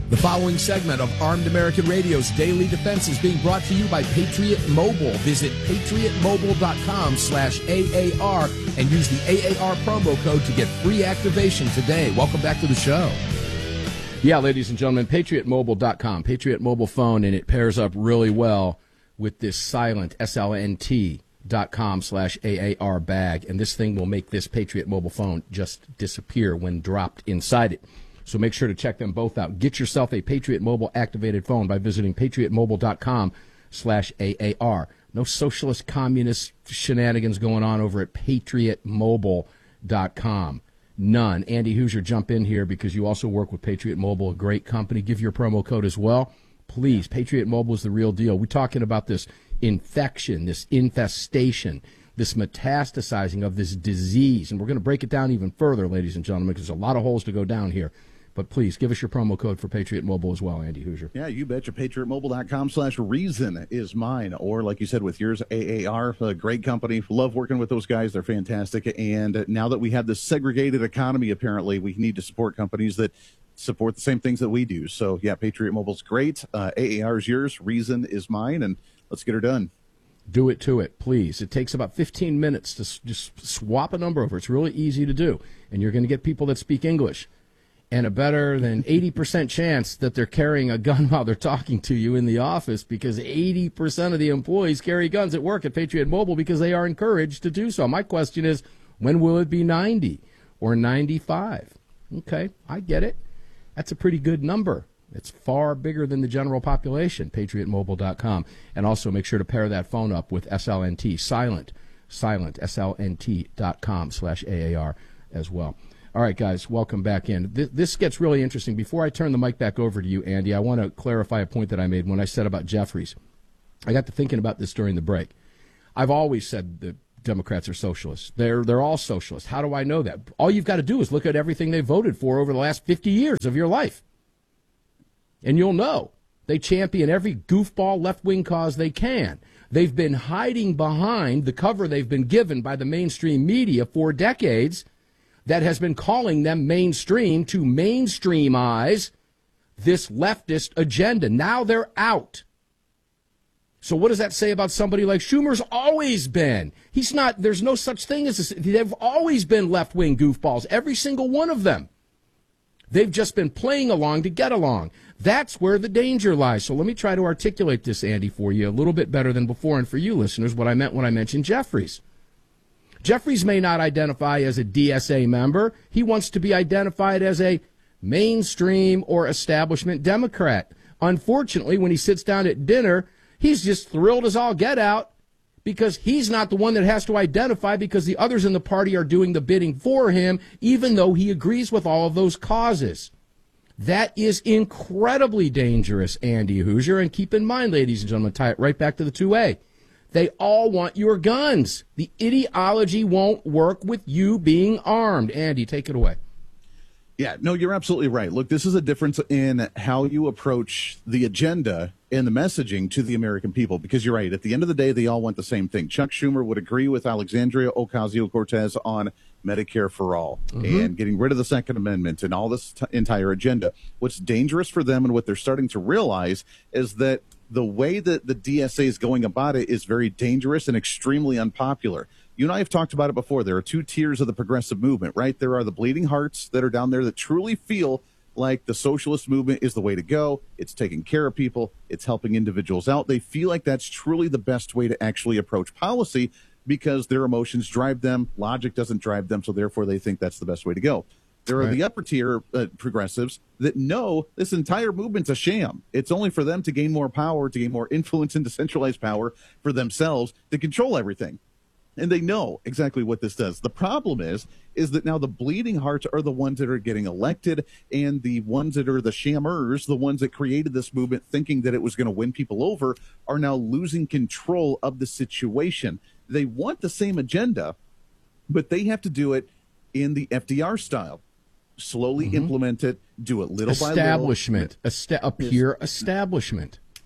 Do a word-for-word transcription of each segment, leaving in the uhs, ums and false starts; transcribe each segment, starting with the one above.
The following segment of Armed American Radio's Daily Defense is being brought to you by Patriot Mobile. Visit patriotmobile.com slash AAR and use the A A R promo code to get free activation today. Welcome back to the show. Yeah, ladies and gentlemen, patriot mobile dot com, Patriot Mobile phone, and it pairs up really well with this silent, S L N T dot com slash A A R bag, and this thing will make this Patriot Mobile phone just disappear when dropped inside it. So make sure to check them both out. Get yourself a Patriot Mobile activated phone by visiting patriot mobile dot com slash A A R. No socialist communist shenanigans going on over at patriot mobile dot com. None. Andy Hoosier, jump in here because you also work with Patriot Mobile, a great company. Give your promo code as well. Please, Patriot Mobile is the real deal. We're talking about this infection, this infestation, this metastasizing of this disease. And we're going to break it down even further, ladies and gentlemen, because there's a lot of holes to go down here. But please, give us your promo code for Patriot Mobile as well, Andy Hoosier. Yeah, you betcha. patriot mobile dot com slash reason is mine. Or, like you said, with yours, A A R, a great company. Love working with those guys. They're fantastic. And now that we have this segregated economy, apparently, we need to support companies that support the same things that we do. So, yeah, Patriot Mobile's great. Uh, A A R is yours. Reason is mine. And let's get her done. Do it to it, please. It takes about fifteen minutes to s- just swap a number over. It's really easy to do. And you're going to get people that speak English. And a better than eighty percent chance that they're carrying a gun while they're talking to you in the office, because eighty percent of the employees carry guns at work at Patriot Mobile because they are encouraged to do so. My question is, when will it be ninety or ninety-five? Okay, I get it. That's a pretty good number. It's far bigger than the general population, patriot mobile dot com. And also make sure to pair that phone up with S L N T, silent, silent, S L N T dot com slash A A R as well. All right, guys, welcome back in. This, this gets really interesting. Before I turn the mic back over to you, Andy, I want to clarify a point that I made when I said about Jeffries. I got to thinking about this during the break. I've always said that Democrats are socialists. They're they're all socialists. How do I know that? All you've got to do is look at everything they voted for over the last fifty years of your life. And you'll know. They champion every goofball left-wing cause they can. They've been hiding behind the cover they've been given by the mainstream media for decades that has been calling them mainstream to mainstreamize this leftist agenda. Now they're out. So what does that say about somebody like Schumer's always been? He's not, there's no such thing as this. They've always been left-wing goofballs, every single one of them. They've just been playing along to get along. That's where the danger lies. So let me try to articulate this, Andy, for you a little bit better than before, and for you listeners, what I meant when I mentioned Jeffries. Jeffries may not identify as a D S A member. He wants to be identified as a mainstream or establishment Democrat. Unfortunately, when he sits down at dinner, he's just thrilled as all get out because he's not the one that has to identify, because the others in the party are doing the bidding for him, even though he agrees with all of those causes. That is incredibly dangerous, Andy Hoosier. And keep in mind, ladies and gentlemen, tie it right back to the two A. They all want your guns. The ideology won't work with you being armed. Andy, take it away. Yeah, no, you're absolutely right. Look, this is a difference in how you approach the agenda and the messaging to the American people, because you're right. At the end of the day, they all want the same thing. Chuck Schumer would agree with Alexandria Ocasio-Cortez on Medicare for all mm-hmm. and getting rid of the Second Amendment and all this t- entire agenda. What's dangerous for them and what they're starting to realize is that the way that the D S A is going about it is very dangerous and extremely unpopular. You and I have talked about it before. There are two tiers of the progressive movement, right? There are the bleeding hearts that are down there that truly feel like the socialist movement is the way to go. It's taking care of people. It's helping individuals out. They feel like that's truly the best way to actually approach policy because their emotions drive them. Logic doesn't drive them, so therefore they think that's the best way to go. There are right. the upper tier uh, progressives that know this entire movement's a sham. It's only for them to gain more power, to gain more influence and decentralized power for themselves to control everything. And they know exactly what this does. The problem is, is that now the bleeding hearts are the ones that are getting elected, and the ones that are the shammers, the ones that created this movement thinking that it was going to win people over, are now losing control of the situation. They want the same agenda, but they have to do it in the F D R style. Slowly mm-hmm. implement it, do it little by little. Establishment, Esta- a pure establishment.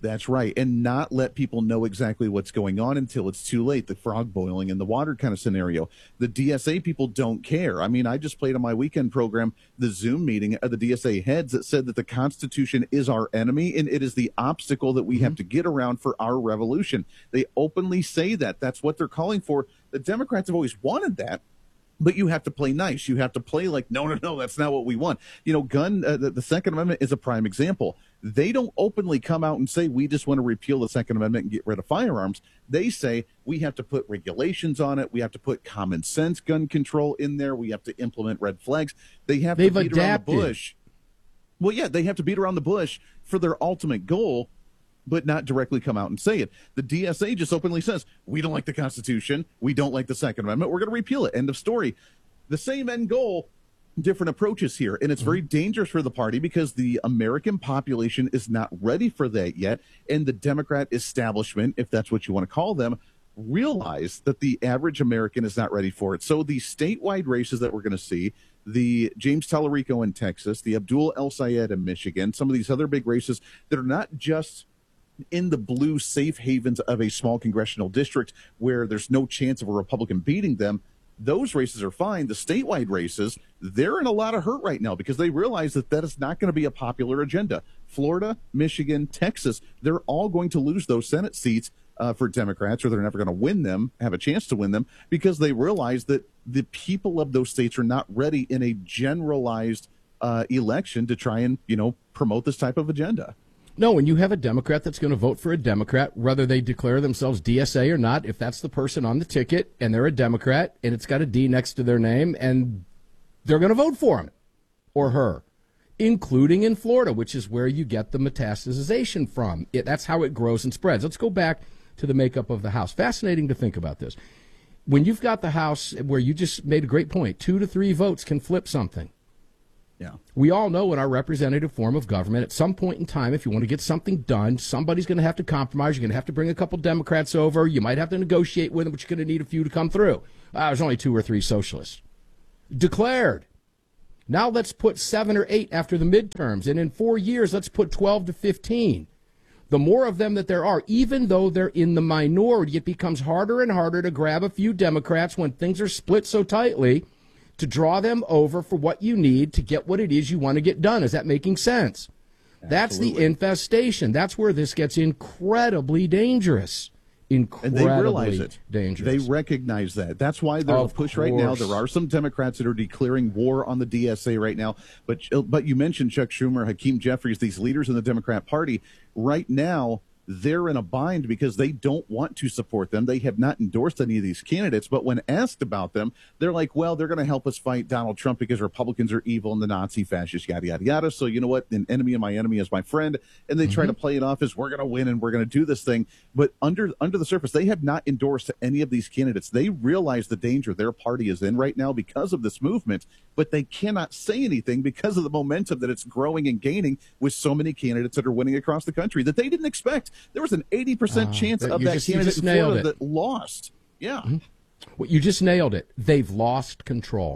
That's right. And not let people know exactly what's going on until it's too late. The frog boiling in the water kind of scenario. The D S A people don't care. I mean, I just played on my weekend program the Zoom meeting of the D S A heads that said that the Constitution is our enemy and it is the obstacle that we mm-hmm. have to get around for our revolution. They openly say that. That's what they're calling for. The Democrats have always wanted that. But you have to play nice. You have to play like, no, no, no, that's not what we want. You know, gun, uh, the, the Second Amendment is a prime example. They don't openly come out and say, we just want to repeal the Second Amendment and get rid of firearms. They say we have to put regulations on it. We have to put common sense gun control in there. We have to implement red flags. They have They've to beat adapted. around the bush. Well, yeah, they have to beat around the bush for their ultimate goal, but not directly come out and say it. The D S A just openly says, we don't like the Constitution. We don't like the Second Amendment. We're going to repeal it. End of story. The same end goal, different approaches here. And it's very dangerous for the party because the American population is not ready for that yet. And the Democrat establishment, if that's what you want to call them, realize that the average American is not ready for it. So the statewide races that we're going to see, the James Tallarico in Texas, the Abdul El Sayed in Michigan, some of these other big races that are not just in the blue safe havens of a small congressional district where there's no chance of a Republican beating them, those races are fine. The statewide races, they're in a lot of hurt right now because they realize that that is not going to be a popular agenda. Florida, Michigan, Texas, they're all going to lose those Senate seats uh, for Democrats, or they're never going to win them, have a chance to win them, because they realize that the people of those states are not ready in a generalized uh, election to try and, you know, promote this type of agenda. No, when you have a Democrat that's going to vote for a Democrat, whether they declare themselves D S A or not, if that's the person on the ticket and they're a Democrat and it's got a D next to their name, and they're going to vote for him or her, including in Florida, which is where you get the metastasization from. It, that's how it grows and spreads. Let's go back to the makeup of the House. Fascinating to think about this. When you've got the House where you just made a great point, two to three votes can flip something. Yeah. We all know in our representative form of government, at some point in time, if you want to get something done, somebody's going to have to compromise. You're going to have to bring a couple Democrats over. You might have to negotiate with them, but you're going to need a few to come through. Uh, there's only two or three socialists. Declared. Now let's put seven or eight after the midterms. And in four years, let's put twelve to fifteen. The more of them that there are, even though they're in the minority, it becomes harder and harder to grab a few Democrats when things are split so tightly, to draw them over for what you need to get what it is you want to get done. Is that making sense? Absolutely. That's the infestation. That's where this gets incredibly dangerous. Incredibly and they realize it. Dangerous. They recognize that. That's why they're of push course. right now. There are some Democrats that are declaring war on the D S A right now. But but you mentioned Chuck Schumer, Hakeem Jeffries, these leaders in the Democrat Party. Right now, they're in a bind because they don't want to support them. They have not endorsed any of these candidates, but when asked about them, they're like, well, they're going to help us fight Donald Trump because Republicans are evil and the Nazi fascists, yada, yada, yada. So you know what? An enemy of my enemy is my friend. And they mm-hmm. try to play it off as we're going to win and we're going to do this thing. But under under the surface, they have not endorsed any of these candidates. They realize the danger their party is in right now because of this movement, but they cannot say anything because of the momentum that it's growing and gaining with so many candidates that are winning across the country that they didn't expect. There was an eighty percent uh, chance of that just, candidate in Florida that lost. Yeah. Mm-hmm. Well, you just nailed it. They've lost control.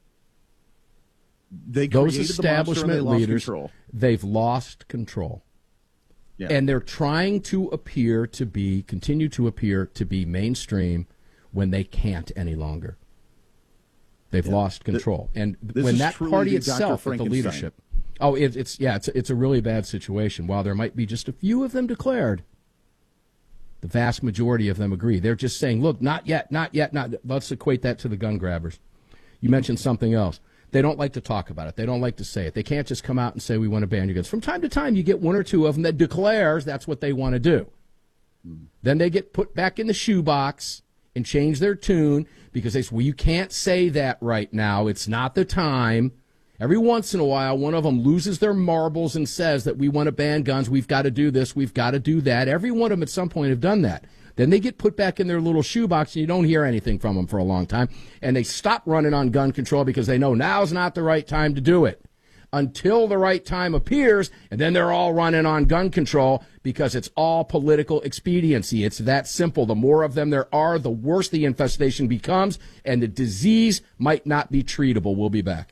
They Those establishment the they leaders, control. They've lost control. Yeah. And they're trying to appear to be, continue to appear to be mainstream when they can't any longer. They've yeah. lost control. The, and when that party itself, with the leadership, oh, it, it's yeah, it's it's a really bad situation. While there might be just a few of them declared, the vast majority of them agree. They're just saying, look, not yet, not yet, not. Let's equate that to the gun grabbers. You mentioned something else. They don't like to talk about it. They don't like to say it. They can't just come out and say we want to ban your guns. From time to time, you get one or two of them that declares that's what they want to do. Hmm. Then they get put back in the shoebox and change their tune because they say, well, you can't say that right now. It's not the time. Every once in a while, one of them loses their marbles and says that we want to ban guns. We've got to do this. We've got to do that. Every one of them at some point have done that. Then they get put back in their little shoebox, and you don't hear anything from them for a long time. And they stop running on gun control because they know now's not the right time to do it. Until the right time appears, and then they're all running on gun control because it's all political expediency. It's that simple. The more of them there are, the worse the infestation becomes, and the disease might not be treatable. We'll be back.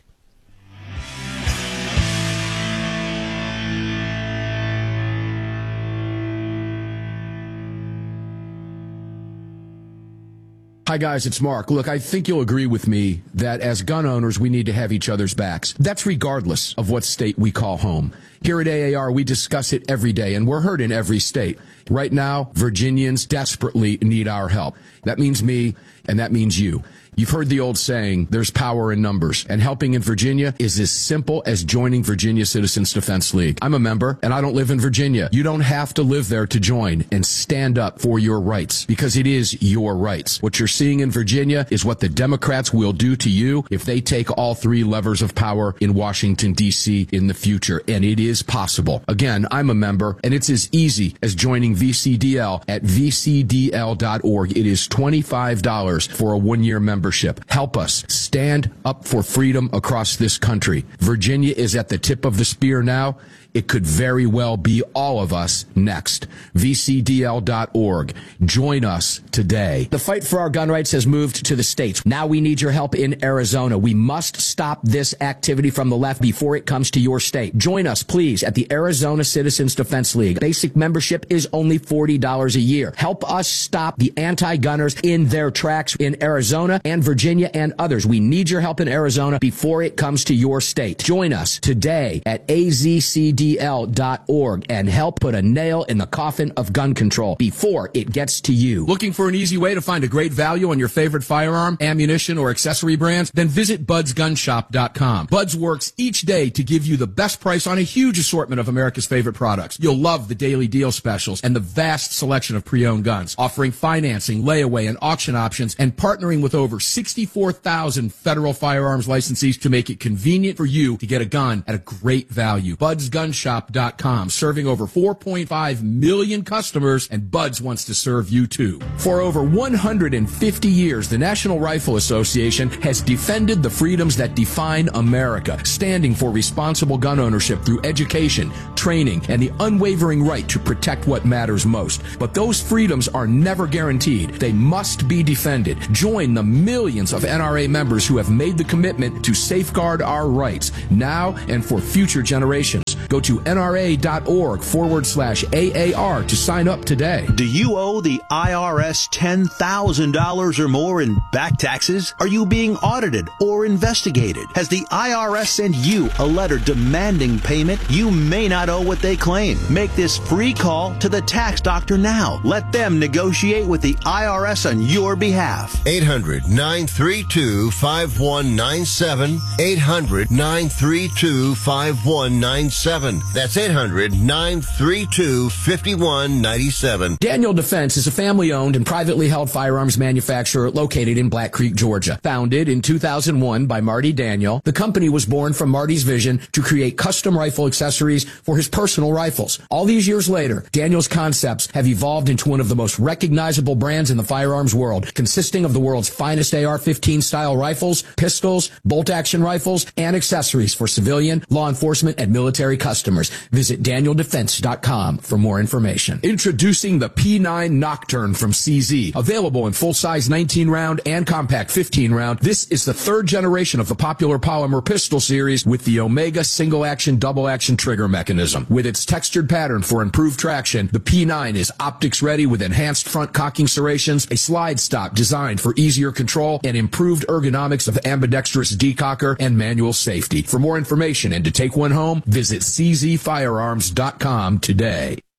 Hi, guys, it's Mark. Look, I think you'll agree with me that as gun owners, we need to have each other's backs. That's regardless of what state we call home. Here at A A R, we discuss it every day, and we're heard in every state. Right now, Virginians desperately need our help. That means me, and that means you. You've heard the old saying, there's power in numbers, and helping in Virginia is as simple as joining Virginia Citizens Defense League. I'm a member, and I don't live in Virginia. You don't have to live there to join and stand up for your rights, because it is your rights. What you're seeing in Virginia is what the Democrats will do to you if they take all three levers of power in Washington, D C in the future, and it is possible. Again, I'm a member, and it's as easy as joining V C D L at v c d l dot org. It is twenty-five dollars for a one-year membership. Help us stand up for freedom across this country. Virginia is at the tip of the spear now. It could very well be all of us next. v c d l dot org. Join us today. The fight for our gun rights has moved to the states. Now we need your help in Arizona. We must stop this activity from the left before it comes to your state. Join us, please, at the Arizona Citizens Defense League. Basic membership is only forty dollars a year. Help us stop the anti-gunners in their tracks in Arizona and Virginia and others. We need your help in Arizona before it comes to your state. Join us today at a z c d l dot org and help put a nail in the coffin of gun control before it gets to you. Looking for an easy way to find a great value on your favorite firearm, ammunition, or accessory brands? Then visit buds gun shop dot com. Buds works each day to give you the best price on a huge assortment of America's favorite products. You'll love the daily deal specials and the vast selection of pre-owned guns, offering financing, layaway, and auction options, and partnering with over sixty-four thousand federal firearms licensees to make it convenient for you to get a gun at a great value. buds gun shop dot com, serving over four point five million customers, and Buds wants to serve you too. For over one hundred fifty years, the National Rifle Association has defended the freedoms that define America, standing for responsible gun ownership through education, training, and the unwavering right to protect what matters most. But those freedoms are never guaranteed. They must be defended. Join the millions of N R A members who have made the commitment to safeguard our rights now and for future generations. Go to nra.org forward slash AAR to sign up today. Do you owe the I R S ten thousand dollars or more in back taxes? Are you being audited or investigated? Has the I R S sent you a letter demanding payment? You may not owe what they claim. Make this free call to the tax doctor now. Let them negotiate with the I R S on your behalf. eight hundred nine three two five one nine seven. eight hundred nine three two five one nine seven. That's eight hundred nine three two five one nine seven. Daniel Defense is a family-owned and privately held firearms manufacturer located in Black Creek, Georgia. Founded in two thousand one by Marty Daniel, the company was born from Marty's vision to create custom rifle accessories for his personal rifles. All these years later, Daniel's concepts have evolved into one of the most recognizable brands in the firearms world, consisting of the world's finest A R fifteen style rifles, pistols, bolt-action rifles, and accessories for civilian, law enforcement, and military customers. Visit daniel defense dot com for more information. Introducing the P nine Nocturne from C Z. Available in full-size nineteen round and compact fifteen round, this is the third generation of the popular polymer pistol series with the Omega single-action, double-action trigger mechanism. With its textured pattern for improved traction, the P nine is optics-ready with enhanced front cocking serrations, a slide stop designed for easier control, and improved ergonomics of ambidextrous decocker and manual safety. For more information and to take one home, visit c z firearms dot com today.